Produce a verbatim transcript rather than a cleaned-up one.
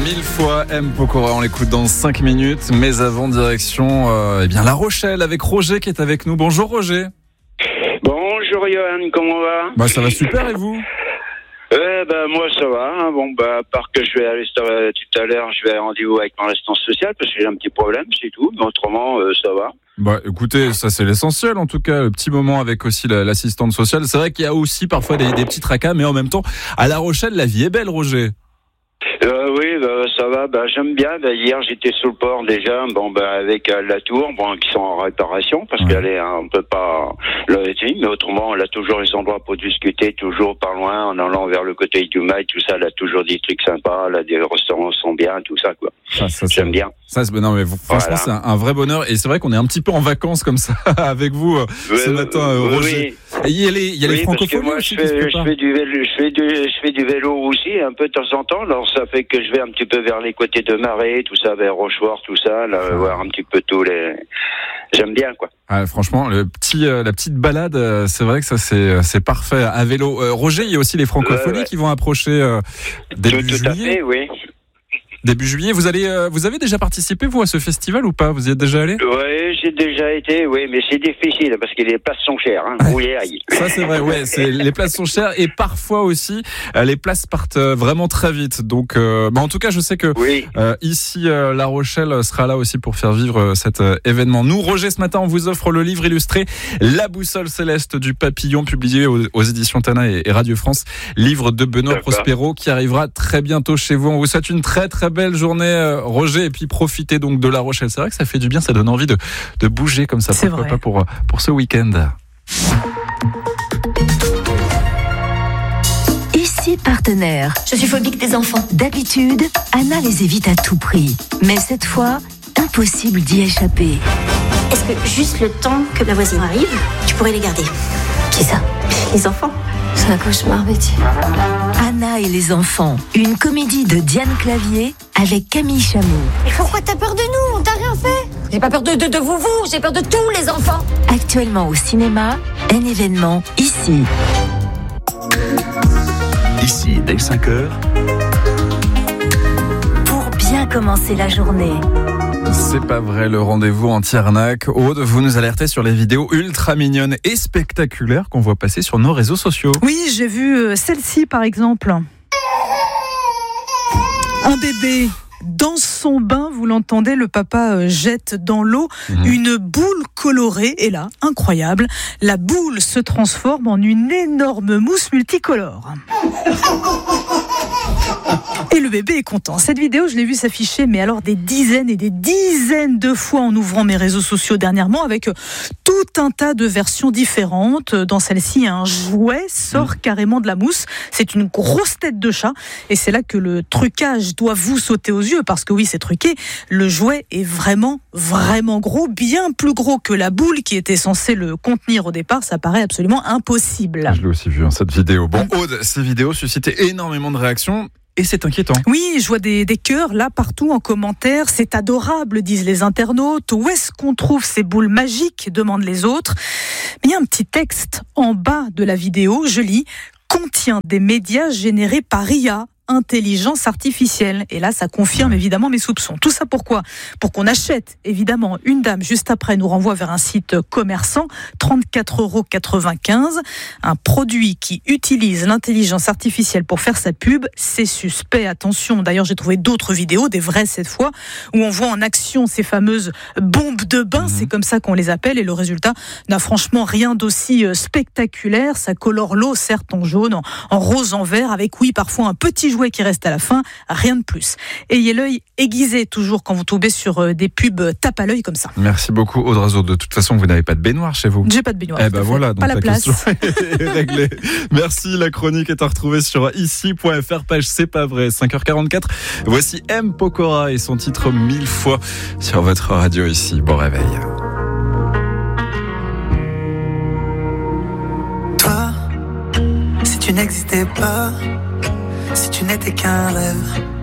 Mille fois M. Pokora, on l'écoute dans cinq minutes. Mais avant, direction euh, eh bien, La Rochelle avec Roger qui est avec nous. Bonjour Roger. Bonjour Johan, comment va? Bah ça va super et vous? Euh, bah, moi ça va, hein. Bon bah à part que je vais aller euh, tout à l'heure, je vais à rendez-vous avec mon assistance sociale parce que j'ai un petit problème, c'est tout, mais autrement euh, ça va. Bah écoutez, ça c'est l'essentiel en tout cas, le petit moment avec aussi la, l'assistante sociale. C'est vrai qu'il y a aussi parfois des, des petits tracas, mais en même temps, à La Rochelle, la vie est belle Roger. Euh, oui, bah, ça va, bah, j'aime bien. Bah, hier, j'étais sur le port déjà, bon, bah, avec euh, la tour, bon, qui sont en réparation, parce ouais. qu'elle est un peu pas le mais autrement, elle a toujours les endroits pour discuter, toujours par loin, en allant vers le côté du Mail, tout ça, elle a toujours des trucs sympas, là, des restaurants sont bien, tout ça, quoi. Ça, ça, j'aime bien. Ça, c'est, non, mais franchement, voilà. C'est un, un vrai bonheur, et c'est vrai qu'on est un petit peu en vacances comme ça, avec vous, euh, oui, ce matin, euh, Roger. Oui. Et il y a les, il y a oui, les francophonies moi, aussi. Je fais, je fais du vélo, je fais du, je fais du vélo aussi, un peu de temps en temps, alors ça fait que je vais un petit peu vers les côtés de Marais, tout ça, vers Rochefort, tout ça, là, ah. voir un petit peu tous les... J'aime bien, quoi. Ah, franchement, le petit, euh, la petite balade, euh, c'est vrai que ça, c'est, c'est parfait à vélo. Euh, Roger, il y a aussi les francophonies ouais, ouais. qui vont approcher euh, début tout, tout juillet. Tout à fait, oui. Début juillet, vous allez, euh, vous avez déjà participé vous à ce festival ou pas? Vous y êtes déjà allé? Oui, j'ai déjà été, oui, mais c'est difficile parce que les places sont chères. Hein. Oui, aïe. Ça c'est vrai, ouais, c'est les places sont chères et parfois aussi euh, les places partent euh, vraiment très vite. Donc, euh, bah, en tout cas, je sais que oui. euh, ici euh, La Rochelle sera là aussi pour faire vivre euh, cet euh, événement. Nous, Roger, ce matin, on vous offre le livre illustré La boussole céleste du papillon, publié aux, aux éditions Tana et, et Radio France, livre de Benoît D'accord. Prospero qui arrivera très bientôt chez vous. On vous souhaite une très très belle journée. Roger, et puis profitez donc de La Rochelle. C'est vrai que ça fait du bien, ça donne envie de, de bouger comme ça. C'est Pourquoi vrai. pas pour, pour ce week-end. Ici partenaire. Je suis phobique des enfants. D'habitude, Anna les évite à tout prix. Mais cette fois, impossible d'y échapper. Est-ce que juste le temps que ma voisine arrive, tu pourrais les garder? Qui ça? Les enfants. C'est un cauchemar, Betty. Anna et les enfants, une comédie de Diane Clavier avec Camille Chamou. Mais pourquoi t'as peur de nous? On t'a rien fait. J'ai pas peur de, de, de vous, vous, j'ai peur de tous les enfants. Actuellement au cinéma, un événement ici. Ici, dès cinq heures. Pour bien commencer la journée. C'est pas vrai, le rendez-vous en Tiernac. Aude, vous nous alertez sur les vidéos ultra mignonnes et spectaculaires qu'on voit passer sur nos réseaux sociaux. Oui, j'ai vu celle-ci par exemple. Un bébé dans son bain, vous l'entendez, le papa jette dans l'eau mmh. une boule colorée. Et là, incroyable, la boule se transforme en une énorme mousse multicolore. Et le bébé est content. Cette vidéo, je l'ai vue s'afficher, mais alors des dizaines et des dizaines de fois en ouvrant mes réseaux sociaux dernièrement, avec tout un tas de versions différentes. Dans celle-ci, un jouet sort mmh. carrément de la mousse. C'est une grosse tête de chat. Et c'est là que le trucage doit vous sauter aux yeux, parce que oui, c'est truqué. Le jouet est vraiment, vraiment gros, bien plus gros que la boule qui était censée le contenir au départ. Ça paraît absolument impossible. Je l'ai aussi vu, hein, cette vidéo. Bon, Aude, ces vidéos suscitaient énormément de réactions. Et c'est inquiétant. Oui, je vois des, des cœurs là partout en commentaire. C'est adorable, disent les internautes. Où est-ce qu'on trouve ces boules magiques, demandent les autres. Mais il y a un petit texte en bas de la vidéo, je lis, contient des médias générés par I A. Intelligence artificielle. Et là, ça confirme évidemment mes soupçons. Tout ça pourquoi? Pour qu'on achète, évidemment. Une dame, juste après, nous renvoie vers un site commerçant, trente-quatre euros quatre-vingt-quinze. Un produit qui utilise l'intelligence artificielle pour faire sa pub, c'est suspect. Attention, d'ailleurs, j'ai trouvé d'autres vidéos, des vraies cette fois, où on voit en action ces fameuses bombes de bain, mmh. c'est comme ça qu'on les appelle, et le résultat n'a franchement rien d'aussi spectaculaire. Ça colore l'eau, certes en jaune, en, en rose, en vert, avec, oui, parfois un petit jouet qui reste à la fin, rien de plus. Ayez l'œil aiguisé toujours quand vous tombez sur des pubs tape à l'œil comme ça. Merci beaucoup Aude Razo. De toute façon, vous n'avez pas de baignoire chez vous. J'ai pas de baignoire. Eh ben voilà, donc pas la, la place. Question est réglée. Merci, la chronique est à retrouver sur ici point f r, page C'est pas vrai, cinq heures quarante-quatre. Voici M. Pokora et son titre Mille fois sur votre radio ici. Bon réveil. Toi, si tu n'existais pas, si tu n'étais qu'un rêve,